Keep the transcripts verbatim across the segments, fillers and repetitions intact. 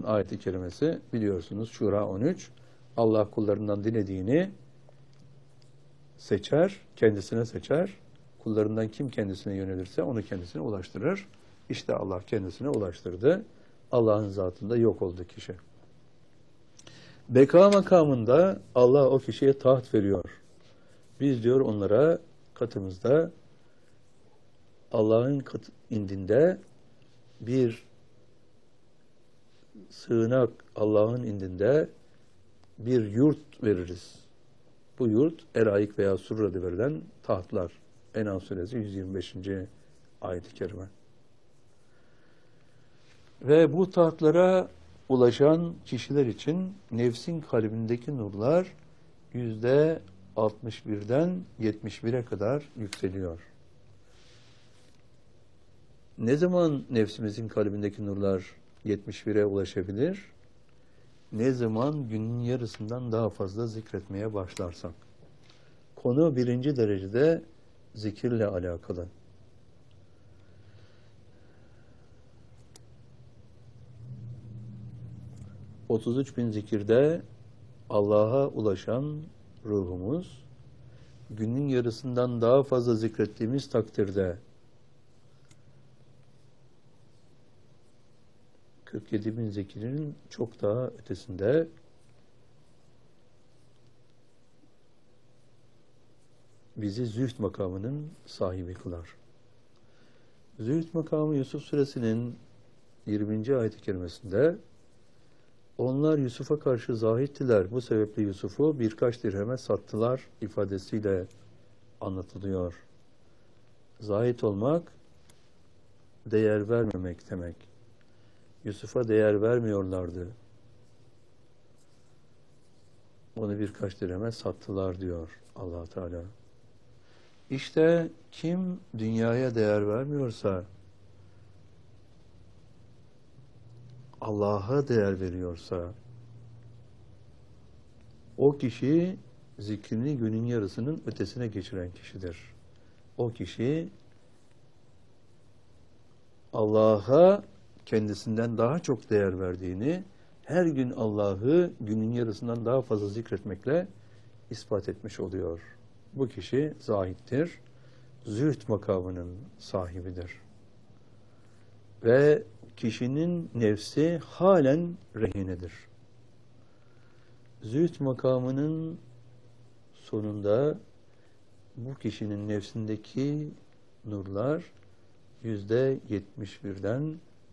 ayet-i kerimesi biliyorsunuz Şura on üç. Allah kullarından dilediğini seçer, kendisine seçer. Kullarından kim kendisine yönelirse onu kendisine ulaştırır. İşte Allah kendisine ulaştırdı. Allah'ın zatında yok oldu kişi. Beka makamında Allah o kişiye taht veriyor. Biz diyor onlara katımızda Allah'ın kat indinde bir sığınak, Allah'ın indinde bir yurt veririz. Bu yurt Eraik veya Surra adı verilen tahtlar. En'am suresi yüz yirmi beşinci ayet-i kerime. Ve bu tahtlara ulaşan kişiler için nefsin kalbindeki nurlar yüzde altmış birden yetmiş bire kadar yükseliyor. Ne zaman nefsimizin kalbindeki nurlar yetmiş bire ulaşabilir? Ne zaman günün yarısından daha fazla zikretmeye başlarsak. Konu birinci derecede zikirle alakalı. otuz üç bin zikirde Allah'a ulaşan ruhumuz, günün yarısından daha fazla zikrettiğimiz takdirde kırk yedi bin zikirin çok daha ötesinde bizi zühd makamının sahibi kılar. Zühd makamı Yusuf suresinin yirminci ayet-i kerimesinde onlar Yusuf'a karşı zahittiler. Bu sebeple Yusuf'u birkaç dirheme sattılar ifadesiyle anlatılıyor. Zahit olmak, değer vermemek demek. Yusuf'a değer vermiyorlardı. Onu birkaç dirheme sattılar diyor Allah Teala. İşte kim dünyaya değer vermiyorsa, Allah'a değer veriyorsa, o kişi zikrini günün yarısının ötesine geçiren kişidir. O kişi Allah'a kendisinden daha çok değer verdiğini, her gün Allah'ı günün yarısından daha fazla zikretmekle ispat etmiş oluyor. Bu kişi zahittir, zühd makamının sahibidir. Ve kişinin nefsi halen rehinedir. Zühd makamının sonunda bu kişinin nefsindeki nurlar yüzde yetmiş birden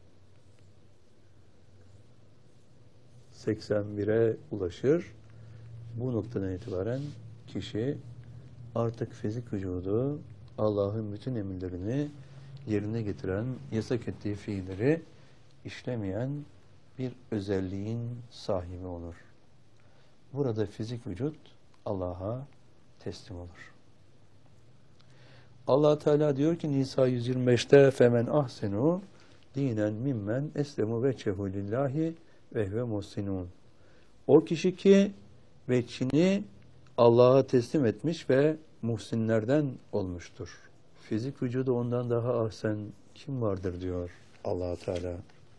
seksen bire ulaşır. Bu noktadan itibaren kişi artık fizik vücudu Allah'ın bütün emirlerini yerine getiren, yasak ettiği fiilleri işlemeyen bir özelliğin sahibi olur. Burada fizik vücut Allah'a teslim olur. Allah Teala diyor ki Nisa yüz yirmi beşte femen ahsenu dinen mimmen eslemu veçhehu lillahi ve huve muhsinun. O kişi ki veçhini Allah'a teslim etmiş ve muhsinlerden olmuştur. Fizik vücudu ondan daha ahsen kim vardır diyor Allah Teala.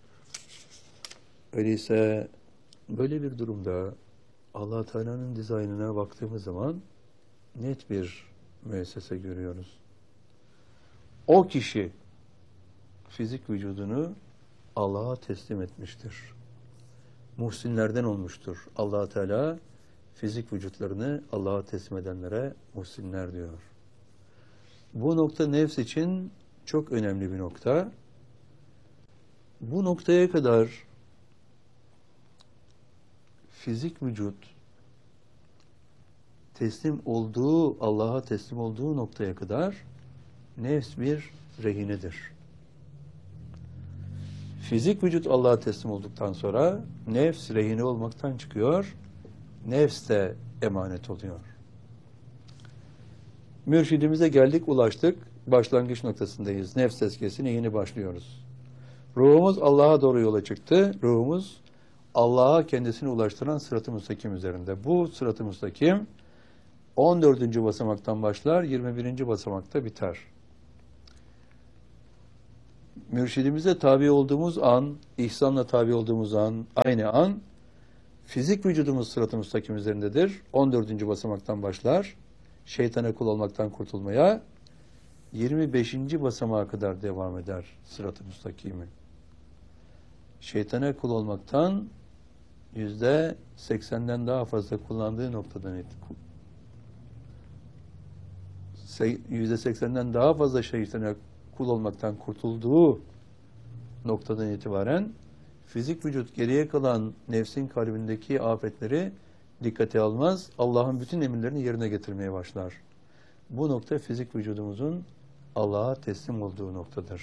Öyleyse böyle bir durumda Allah Teala'nın dizaynına baktığımız zaman net bir müessese görüyoruz. O kişi fizik vücudunu Allah'a teslim etmiştir. Muhsinlerden olmuştur. Allah Teala fizik vücutlarını Allah'a teslim edenlere muhsinler diyor. Bu nokta nefs için çok önemli bir nokta. Bu noktaya kadar fizik vücut teslim olduğu, Allah'a teslim olduğu noktaya kadar nefs bir rehinedir. Fizik vücut Allah'a teslim olduktan sonra nefs rehine olmaktan çıkıyor, nefs de emanet oluyor. Mürşidimize geldik, ulaştık, başlangıç noktasındayız. Nefs tezkiyesine yeni başlıyoruz. Ruhumuz Allah'a doğru yola çıktı. Ruhumuz Allah'a kendisini ulaştıran sırat-ı müstakim üzerinde. Bu sırat-ı müstakim on dördüncü basamaktan başlar, yirmi birinci basamakta biter. mürşidimize tabi olduğumuz an, ihsanla tabi olduğumuz an, aynı an, fizik vücudumuz sırat-ı müstakim üzerindedir. on dördüncü basamaktan başlar. Şeytana kul olmaktan kurtulmaya, yirmi beşinci basamağa kadar devam eder sırat-ı müstakimi. Şeytana kul olmaktan yüzde seksenden daha fazla kullandığı noktadan yüzde seksenden daha fazla şeytana kul olmaktan kurtulduğu noktadan itibaren fizik vücut geriye kalan nefsin kalbindeki afetleri dikkate almaz. Allah'ın bütün emirlerini yerine getirmeye başlar. Bu nokta fizik vücudumuzun Allah'a teslim olduğu noktadır.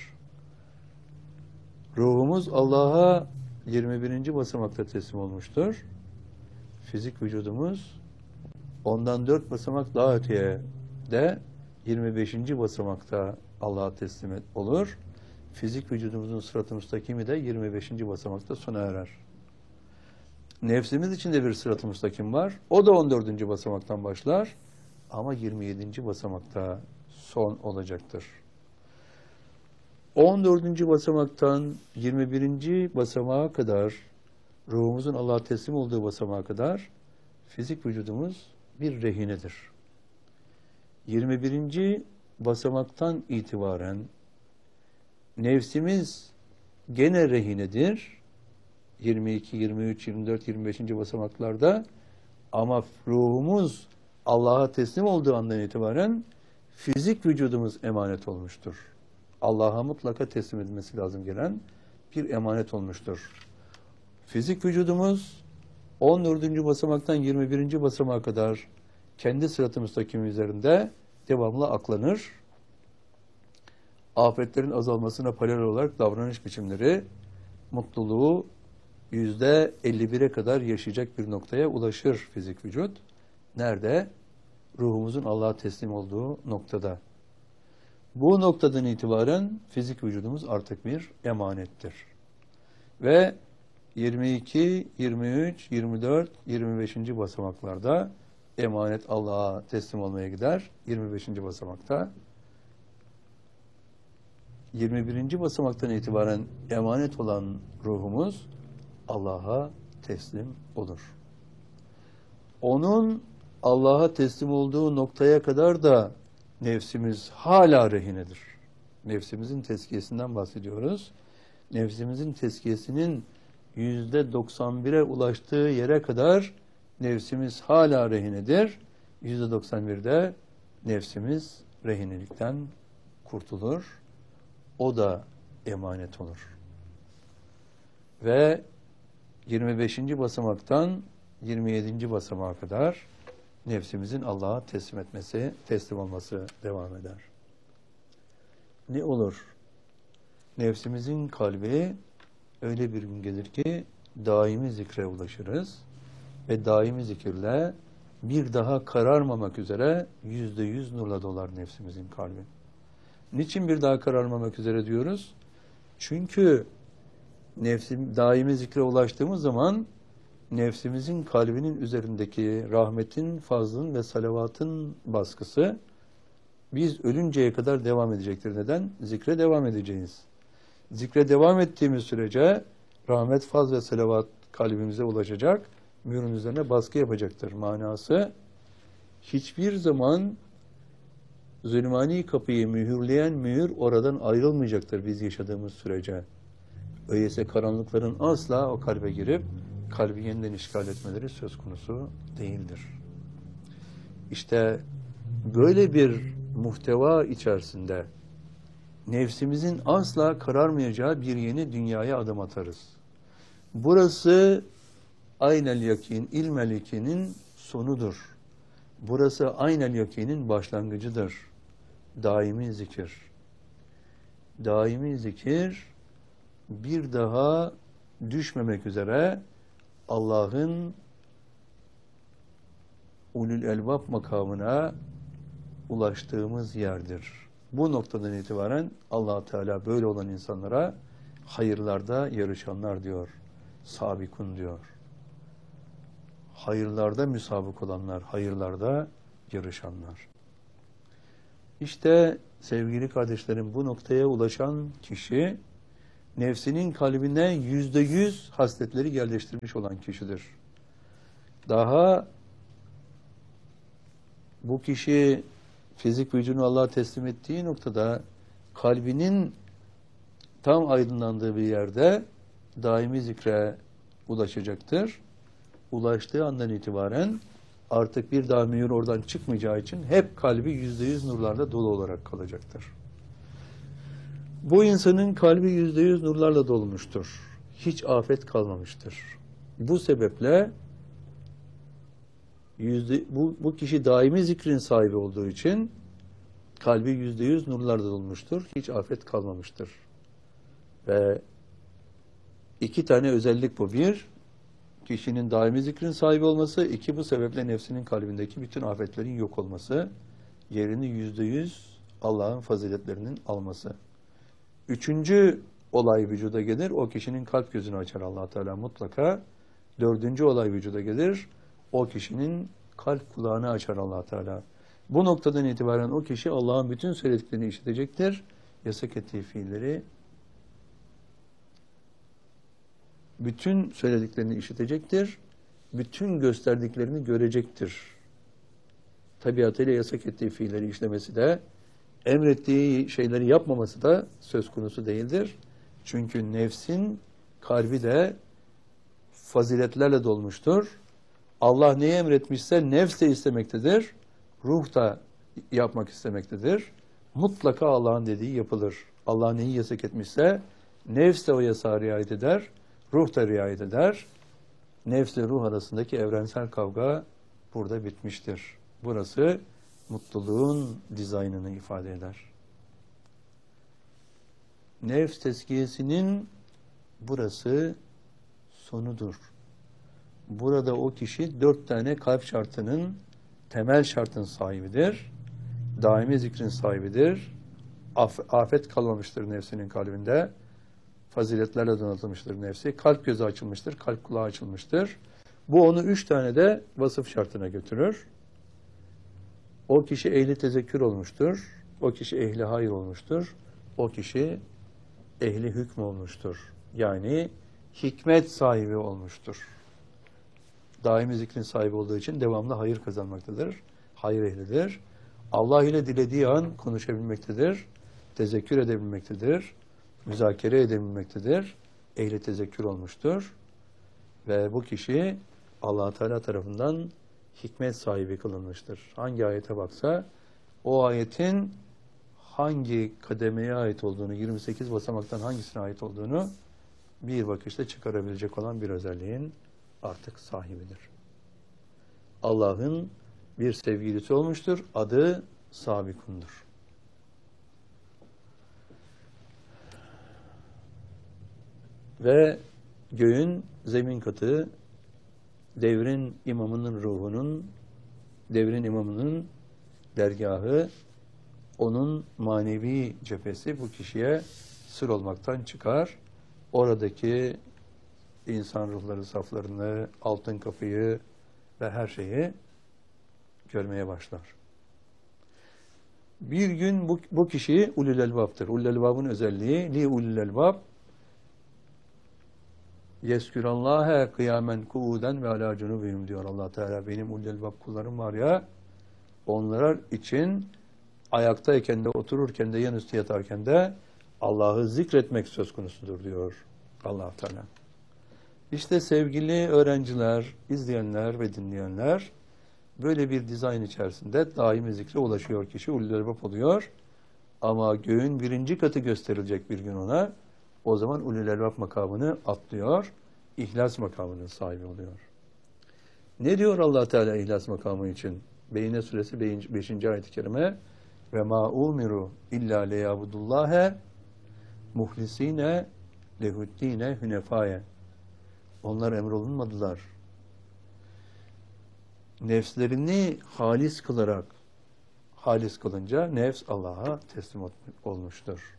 Ruhumuz Allah'a yirmi birinci basamakta teslim olmuştur. Fizik vücudumuz ondan dört basamak daha öteye de yirmi beşinci basamakta Allah'a teslim olur. Fizik vücudumuzun sırat-ı müstakimi de yirmi beşinci basamakta sona erer. Nefsimiz içinde bir sırat-ı müstakim var. O da on dördüncü basamaktan başlar. Ama yirmi yedinci basamakta son olacaktır. on dördüncü basamaktan yirmi birinci basamağa kadar, ruhumuzun Allah'a teslim olduğu basamağa kadar fizik vücudumuz bir rehinedir. yirmi birinci basamaktan itibaren nefsimiz gene rehinedir. yirmi iki, yirmi üç, yirmi dört, yirmi beşinci basamaklarda, ama ruhumuz Allah'a teslim olduğu andan itibaren fizik vücudumuz emanet olmuştur. Allah'a mutlaka teslim edilmesi lazım gelen bir emanet olmuştur. Fizik vücudumuz on dördüncü basamaktan yirmi birinci basamağa kadar kendi sırat-ı müstakim üzerinde devamlı aklanır. Afetlerin azalmasına paralel olarak davranış biçimleri mutluluğu yüzde elli bire kadar yaşayacak bir noktaya ulaşır fizik vücut. Nerede? Ruhumuzun Allah'a teslim olduğu noktada. Bu noktadan itibaren fizik vücudumuz artık bir emanettir. Ve yirmi iki, yirmi üç, yirmi dört, yirmi beşinci basamaklarda emanet Allah'a teslim olmaya gider. yirmi beşinci basamakta. yirmi birinci basamaktan itibaren emanet olan ruhumuz Allah'a teslim olur. Onun Allah'a teslim olduğu noktaya kadar da nefsimiz hala rehinedir. Nefsimizin tezkiyesinden bahsediyoruz. Nefsimizin tezkiyesinin yüzde doksan bire ulaştığı yere kadar nefsimiz hala rehinedir. yüzde doksan birde nefsimiz rehinelikten kurtulur. O da emanet olur. Ve yirmi beşinci basamaktan yirmi yedinci basamağa kadar nefsimizin Allah'a teslim etmesi, teslim olması devam eder. Ne olur? Nefsimizin kalbi öyle bir gün gelir ki daimi zikre ulaşırız ve daimi zikirle bir daha kararmamak üzere yüzde yüz nurla dolar nefsimizin kalbi. Niçin bir daha kararmamak üzere diyoruz? Çünkü nefsim, daimi zikre ulaştığımız zaman nefsimizin kalbinin üzerindeki rahmetin, fazlın ve salavatın baskısı biz ölünceye kadar devam edecektir. Neden? Zikre devam edeceğiz. Zikre devam ettiğimiz sürece rahmet, faz ve salavat kalbimize ulaşacak, mühürün üzerine baskı yapacaktır. Manası hiçbir zaman zulmani kapıyı mühürleyen mühür oradan ayrılmayacaktır biz yaşadığımız sürece. Öyleyse karanlıkların asla o kalbe girip kalbi yeniden işgal etmeleri söz konusu değildir. İşte böyle bir muhteva içerisinde nefsimizin asla kararmayacağı bir yeni dünyaya adım atarız. Burası aynel yakin, ilmel yakinin sonudur. Burası aynel yakinin başlangıcıdır. Daimi zikir. Daimi zikir bir daha düşmemek üzere Allah'ın ulul elbab makamına ulaştığımız yerdir. Bu noktadan itibaren Allah Teala böyle olan insanlara hayırlarda yarışanlar diyor. Sabikun diyor. Hayırlarda müsabık olanlar, hayırlarda yarışanlar. İşte sevgili kardeşlerim, bu noktaya ulaşan kişi nefsinin kalbine yüzde yüz hasletleri yerleştirmiş olan kişidir. Daha bu kişi fizik vücudunu Allah'a teslim ettiği noktada kalbinin tam aydınlandığı bir yerde daimi zikre ulaşacaktır. Ulaştığı andan itibaren artık bir daha mühür oradan çıkmayacağı için hep kalbi yüzde yüz nurlarla dolu olarak kalacaktır. Bu insanın kalbi yüzde yüz nurlarla dolmuştur. Hiç afet kalmamıştır. Bu sebeple yüzde, bu, bu kişi daimi zikrin sahibi olduğu için kalbi yüzde yüz nurlarla dolmuştur. Hiç afet kalmamıştır. Ve iki tane özellik bu. Bir, kişinin daimi zikrin sahibi olması. İki, bu sebeple nefsinin kalbindeki bütün afetlerin yok olması. Yerini yüzde yüz Allah'ın faziletlerinin alması. Üçüncü olay vücuda gelir. O kişinin kalp gözünü açar Allah Teala mutlaka. Dördüncü olay vücuda gelir. O kişinin kalp kulağını açar Allah Teala. Bu noktadan itibaren o kişi Allah'ın bütün söylediklerini işitecektir. Yasak ettiği fiilleri, bütün söylediklerini işitecektir. Bütün gösterdiklerini görecektir. Tabiatıyla yasak ettiği fiilleri işlemesi de, emrettiği şeyleri yapmaması da söz konusu değildir. Çünkü nefsin kalbi de faziletlerle dolmuştur. Allah neyi emretmişse nefs de istemektedir. Ruh da yapmak istemektedir. Mutlaka Allah'ın dediği yapılır. Allah neyi yasak etmişse nefs de o yasağa riayet eder. Ruh da riayet eder. Nefs ile ruh arasındaki evrensel kavga burada bitmiştir. Burası mutluluğun dizaynını ifade eder. Nefs tezkiyesinin burası sonudur. Burada o kişi dört tane kalp şartının, temel şartın sahibidir. Daimi zikrin sahibidir. Af, afet kalmamıştır nefsinin kalbinde. Faziletlerle donatılmıştır nefsi. Kalp gözü açılmıştır, kalp kulağı açılmıştır. Bu onu üç tane de vasıf şartına götürür. O kişi ehli tezekkür olmuştur. O kişi ehli hayır olmuştur. O kişi ehli hükm olmuştur. Yani hikmet sahibi olmuştur. Daimi zikrin sahibi olduğu için devamlı hayır kazanmaktadır. Hayır ehlidir. Allah ile dilediği an konuşabilmektedir. Tezekkür edebilmektedir. Müzakere edebilmektedir. Ehli tezekkür olmuştur. Ve bu kişi Allah Teala tarafından hikmet sahibi kılınmıştır. Hangi ayete baksa o ayetin hangi kademeye ait olduğunu, yirmi sekiz basamaktan hangisine ait olduğunu bir bakışta çıkarabilecek olan bir özelliğin artık sahibidir. Allah'ın bir sevgilisi olmuştur. Adı Sabikundur. Ve göğün zemin katı, devrin imamının ruhunun, devrin imamının dergahı, onun manevi cephesi bu kişiye sır olmaktan çıkar. Oradaki insan ruhları saflarını, altın kapıyı ve her şeyi görmeye başlar. Bir gün bu, bu kişi ulul elbaptır. Ulul elbabın özelliği li ulul elbab yeskürallâhe kıyamen kuuden ve alâ cunubihim diyor Allah Teala. Benim ulul elbab kullarım var ya, onlar için ayaktayken de, otururken de, yanüstü yatarken de Allah'ı zikretmek söz konusudur diyor Allah Teala. İşte sevgili öğrenciler, izleyenler ve dinleyenler, böyle bir dizayn içerisinde daimi zikre ulaşıyor kişi, ulul elbab oluyor. Ama göğün birinci katı gösterilecek bir gün ona. O zaman ulul elbab makamını atlıyor, ihlas makamının sahibi oluyor. Ne diyor Allah Teala ihlas makamı için? Beyne suresi beşinci ayet-i kerime ve ma umiru illa liyabudullâhe muhlisine lehuddine hünefaye. Onlar emrolunmadılar. Nefslerini halis kılarak, halis kılınca nefs Allah'a teslim olmuştur.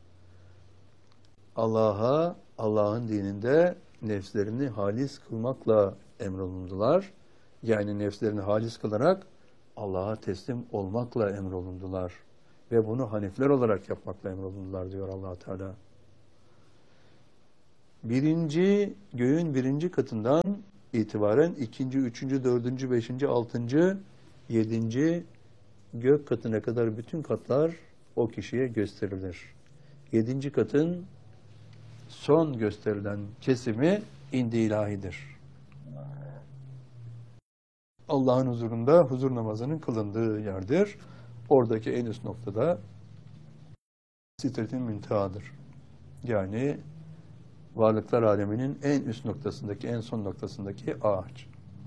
Allah'a, Allah'ın dininde nefslerini halis kılmakla emrolundular. Yani nefslerini halis kılarak Allah'a teslim olmakla emrolundular. Ve bunu hanifler olarak yapmakla emrolundular diyor Allah Teala. Birinci, göğün birinci katından itibaren ikinci, üçüncü, dördüncü, beşinci, altıncı, yedinci gök katına kadar bütün katlar o kişiye gösterilir. Yedinci katın son gösterilen kesimi indi ilahidir. Allah'ın huzurunda huzur namazının kılındığı yerdir. Oradaki en üst noktada Sidret-i Münteha'dır. Yani varlıklar aleminin en üst noktasındaki, en son noktasındaki ağaç.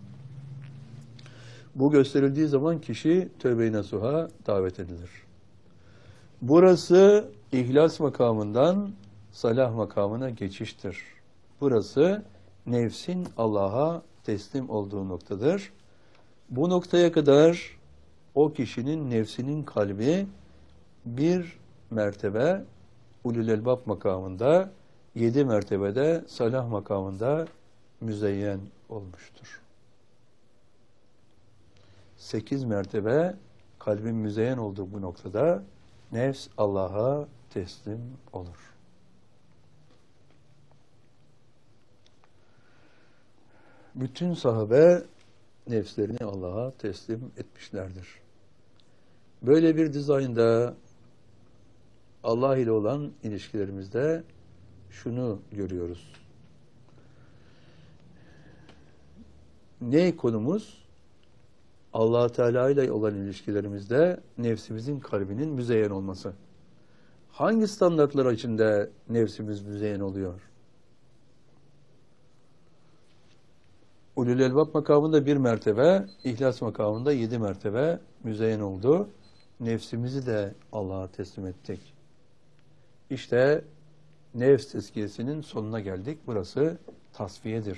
Bu gösterildiği zaman kişi tövbe-i nasuha davet edilir. Burası ihlas makamından salah makamına geçiştir. Burası nefsin Allah'a teslim olduğu noktadır. Bu noktaya kadar o kişinin nefsinin kalbi bir mertebe ulul elbab makamında, yedi mertebede salah makamında müzeyyen olmuştur. Sekiz mertebe kalbin müzeyyen olduğu bu noktada nefs Allah'a teslim olur. Bütün sahabe nefslerini Allah'a teslim etmişlerdir. Böyle bir dizaynda Allah ile olan ilişkilerimizde şunu görüyoruz. Ne konumuz? Allah Teala ile olan ilişkilerimizde nefsimizin kalbinin müzeyyen olması. Hangi standartlar içinde nefsimiz müzeyyen oluyor? Ulul elbab makamında bir mertebe, ihlas makamında yedi mertebe müzeyyen oldu. Nefsimizi de Allah'a teslim ettik. İşte nefs tezkiyesinin sonuna geldik. Burası tasfiyedir.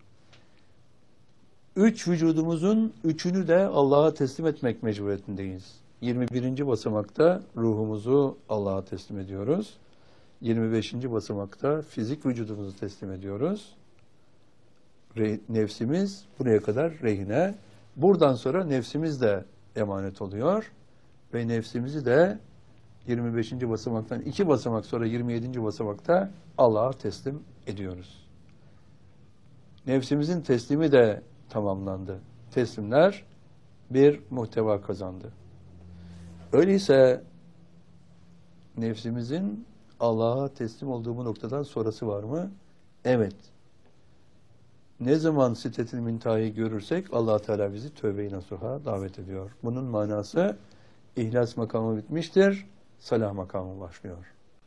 Üç vücudumuzun üçünü de Allah'a teslim etmek mecburiyetindeyiz. yirmi birinci basamakta ruhumuzu Allah'a teslim ediyoruz. yirmi beşinci basamakta fizik vücudumuzu teslim ediyoruz. Re- nefsimiz buraya kadar rehine. Buradan sonra nefsimiz de emanet oluyor. Ve nefsimizi de yirmi beşinci basamaktan iki basamak sonra yirmi yedinci basamakta Allah'a teslim ediyoruz. Nefsimizin teslimi de tamamlandı. Teslimler bir muhteva kazandı. Öyleyse nefsimizin Allah'a teslim olduğu bu noktadan sonrası var mı? Evet. Ne zaman Sidret-i Münteha'yı görürsek Allah Teala bizi tövbe-i nasuha davet ediyor. Bunun manası ihlas makamı bitmiştir, salah makamı başlıyor.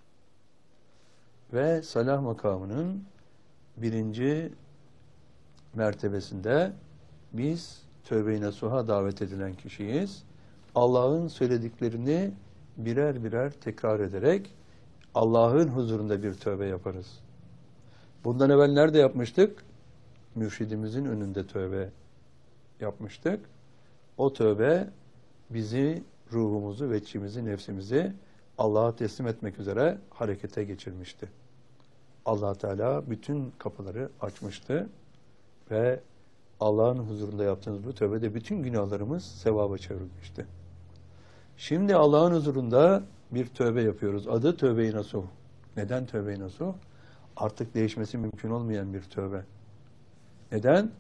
Ve salah makamının birinci mertebesinde biz tövbe-i nasuha davet edilen kişiyiz. Allah'ın söylediklerini birer birer tekrar ederek Allah'ın huzurunda bir tövbe yaparız. Bundan evvel nerede yapmıştık? Mürşidimizin önünde tövbe yapmıştık. O tövbe bizi, ruhumuzu, veçimizi, nefsimizi Allah'a teslim etmek üzere harekete geçirmişti. Allah Teala bütün kapıları açmıştı ve Allah'ın huzurunda yaptığımız bu tövbede bütün günahlarımız sevaba çevrilmişti. Şimdi Allah'ın huzurunda bir tövbe yapıyoruz. Adı tövbe-i nasuh. Neden tövbe-i nasuh? Artık değişmesi mümkün olmayan bir tövbe. Neden?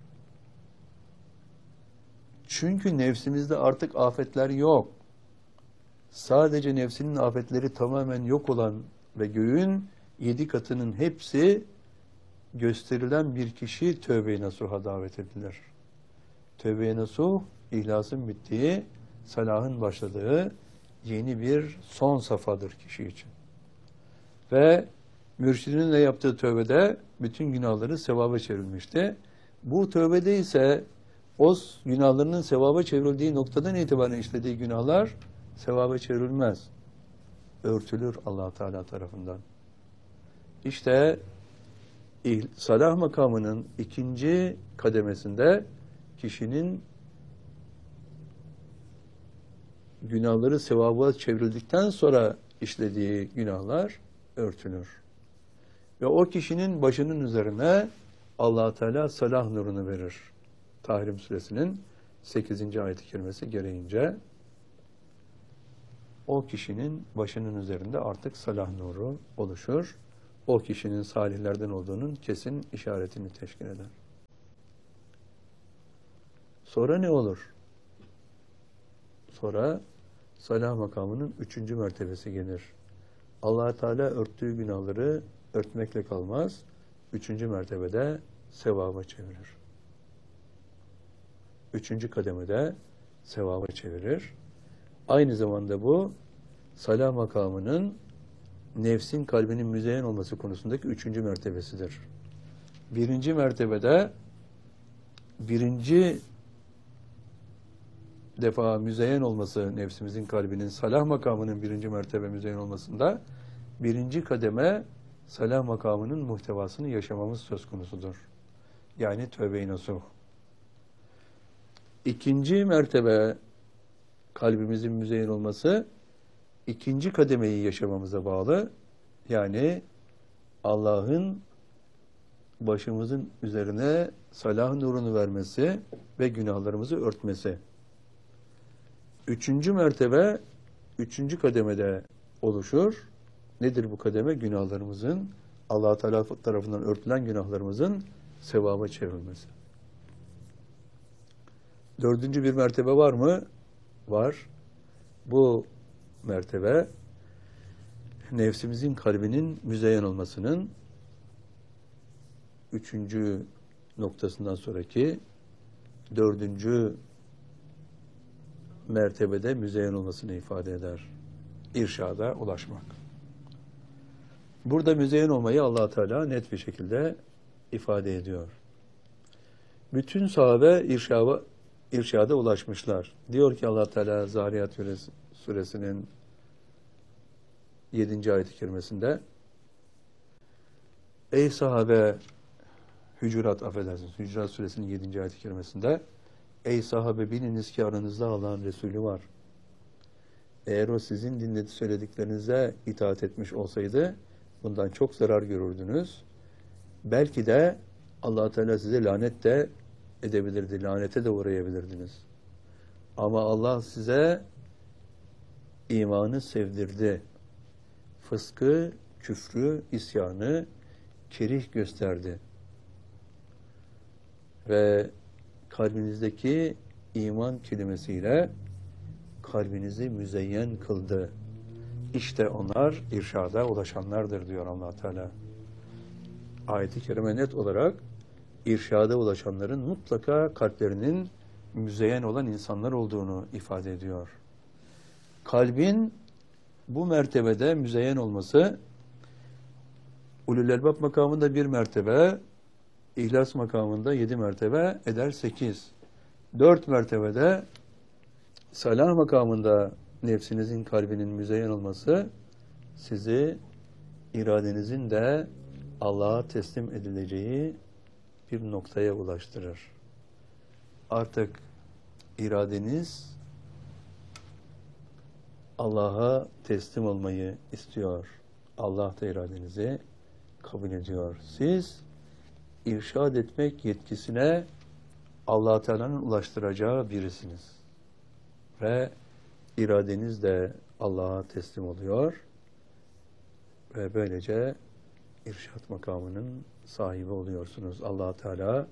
Çünkü nefsimizde artık afetler yok. Sadece nefsinin afetleri tamamen yok olan ve göğün yedi katının hepsi gösterilen bir kişi tövbe-i nasuha davet edilir. Tövbe-i nasuh, ihlasın bittiği, salahın başladığı yeni bir son safhadır kişi için. Ve mürşidinin de yaptığı tövbede bütün günahları sevaba çevrilmişti. Bu tövbede ise o günahlarının sevaba çevrildiği noktadan itibaren işlediği günahlar sevaba çevrilmez. Örtülür Allah Teala tarafından. İşte salah makamının ikinci kademesinde kişinin günahları sevaba çevrildikten sonra işlediği günahlar örtülür. Ve o kişinin başının üzerine Allah Teala salah nurunu verir. Tahrim suresinin sekizinci ayet-i kerimesi gereğince. o kişinin başının üzerinde artık salah nuru oluşur. O kişinin salihlerden olduğunun kesin işaretini teşkil eder. Sonra ne olur? Sonra salah makamının üçüncü mertebesi gelir. Allah Teala örttüğü günahları örtmekle kalmaz. Üçüncü mertebede sevaba çevirir. Üçüncü kademede sevaba çevirir. Aynı zamanda bu salah makamının nefsin kalbinin müzeyyen olması konusundaki üçüncü mertebesidir. Birinci mertebede birinci defa müzeyyen olması nefsimizin kalbinin salah makamının birinci mertebe müzeyyen olmasında birinci kademe salah makamının muhtevasını yaşamamız söz konusudur. Yani tövbe-i nasuh. İkinci mertebe kalbimizin müzeyyen olması ikinci kademeyi yaşamamıza bağlı. Yani Allah'ın başımızın üzerine salah nurunu vermesi ve günahlarımızı örtmesi. Üçüncü mertebe, üçüncü kademede oluşur. Nedir bu kademe? Günahlarımızın, Allah Teala tarafından örtülen günahlarımızın sevaba çevrilmesi. Dördüncü bir mertebe var mı? Var. Bu mertebe, nefsimizin kalbinin müzeyyen olmasının üçüncü noktasından sonraki dördüncü mertebede müzeyyen olmasını ifade eder. İrşada ulaşmak. Burada müzeyyen olmayı Allah Teala net bir şekilde ifade ediyor. Bütün sahabe irşada, irşada ulaşmışlar. Diyor ki Allah Teala Zariyat suresinin yedinci ayet-i kerimesinde, ey sahabe, Hücurat affedersiniz, Hücurat suresinin yedinci ayet-i kerimesinde, ey sahabe biliniz ki aranızda Allah'ın Resulü var. Eğer o sizin dinlediği söylediklerinize itaat etmiş olsaydı bundan çok zarar görürdünüz. Belki de Allah Teala size lanet de edebilirdi, lanete de uğrayabilirdiniz. Ama Allah size imanı sevdirdi. Fıskı, küfrü, isyanı kerih gösterdi. Ve kalbinizdeki iman kelimesiyle kalbinizi müzeyyen kıldı. İşte onlar irşada ulaşanlardır diyor Allah Teala. Ayet-i kerime net olarak irşada ulaşanların mutlaka kalplerinin müzeyyen olan insanlar olduğunu ifade ediyor. Kalbin bu mertebede müzeyyen olması Ulul Elbab makamında bir mertebe, İhlas makamında yedi mertebe eder sekiz. Dört mertebede salah makamında nefsinizin kalbinin müzeyyen olması sizi iradenizin de Allah'a teslim edileceği bir noktaya ulaştırır. Artık iradeniz Allah'a teslim olmayı istiyor. Allah da iradenizi kabul ediyor. Siz irşad etmek yetkisine Allah Teala'nın ulaştıracağı birisiniz. Ve iradeniz de Allah'a teslim oluyor. Ve böylece irşad makamının sahibi oluyorsunuz. Allah Teala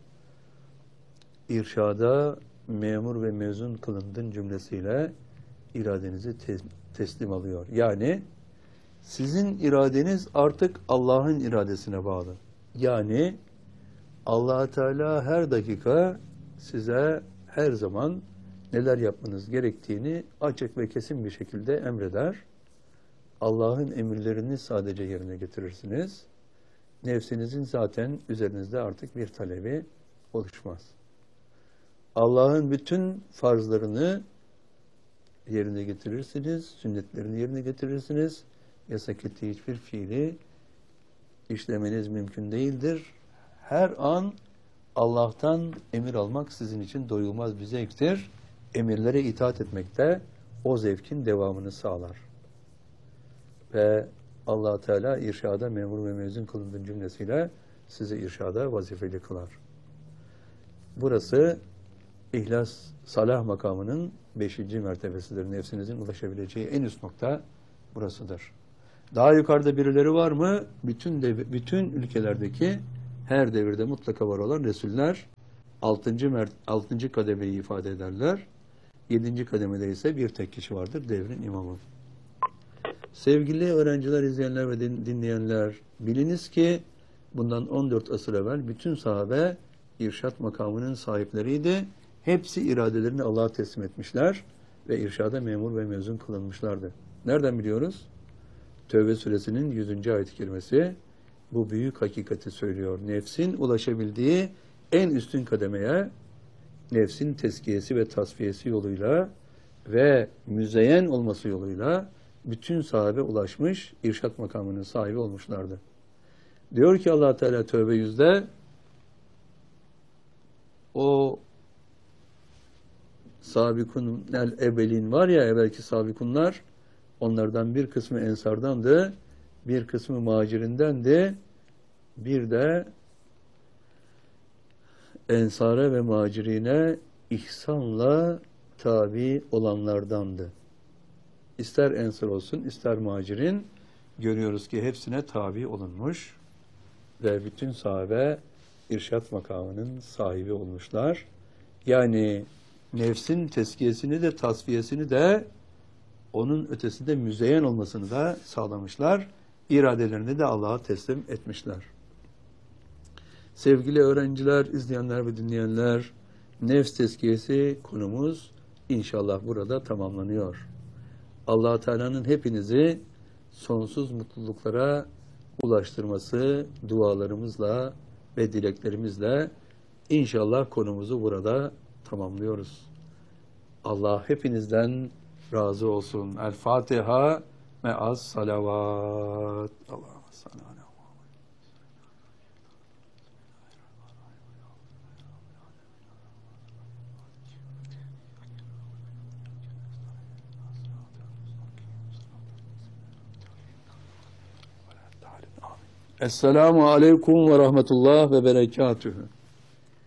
irşada memur ve mezun kılındın cümlesiyle iradenizi te teslim alıyor. Yani sizin iradeniz artık Allah'ın iradesine bağlı. Yani Allah Teala her dakika size her zaman neler yapmanız gerektiğini açık ve kesin bir şekilde emreder. Allah'ın emirlerini sadece yerine getirirsiniz. Nefsinizin zaten üzerinizde artık bir talebi oluşmaz. Allah'ın bütün farzlarını yerine getirirsiniz, sünnetlerini yerine getirirsiniz. Yasak ettiği hiçbir fiili işlemeniz mümkün değildir. Her an Allah'tan emir almak sizin için doyulmaz bir zevktir. Emirlere itaat etmek de o zevkin devamını sağlar. Ve Allah Teala irşada memur ve mezun kılındığın cümlesiyle sizi irşada vazifeli kılar. Burası İhlas, salah makamının beşinci mertebesidir. Nefsinizin ulaşabileceği en üst nokta burasıdır. Daha yukarıda birileri var mı? Bütün de, bütün ülkelerdeki her devirde mutlaka var olan Resuller altıncı mert altıncı kademeyi ifade ederler. Yedinci kademede ise bir tek kişi vardır, devrin imamı. Sevgili öğrenciler, izleyenler ve dinleyenler, biliniz ki bundan on dört asır evvel bütün sahabe irşat makamının sahipleriydi. Hepsi iradelerini Allah'a teslim etmişler ve irşada memur ve mezun kılınmışlardı. Nereden biliyoruz? Tevbe suresinin yüzüncü ayet-i kerimesi bu büyük hakikati söylüyor. Nefsin ulaşabildiği en üstün kademeye nefsin tezkiyesi ve tasfiyesi yoluyla ve müzeyyen olması yoluyla bütün sahabe ulaşmış, irşat makamının sahibi olmuşlardı. Diyor ki Allah Teala Tevbe yüzde o sabikun el ebelin var ya, evvelki sabikunlar, onlardan bir kısmı ensardandı, bir kısmı muhacirindendi, bir de ensara ve muhacirine ihsanla tabi olanlardandı. İster ensar olsun, ister muhacirin, görüyoruz ki hepsine tabi olunmuş ve bütün sahabe irşat makamının sahibi olmuşlar. Yani nefsin tezkiyesini de tasfiyesini de onun ötesinde müzeyyen olmasını da sağlamışlar. İradelerini de Allah'a teslim etmişler. Sevgili öğrenciler, izleyenler ve dinleyenler, nefs tezkiyesi konumuz inşallah burada tamamlanıyor. Allah Teala'nın hepinizi sonsuz mutluluklara ulaştırması dualarımızla ve dileklerimizle inşallah konumuzu burada tamamlıyoruz. Allah hepinizden razı olsun. El Fatiha me'az salavat. Allah'a sallallahu. Esselamu aleyküm ve rahmetullah ve berekatühü.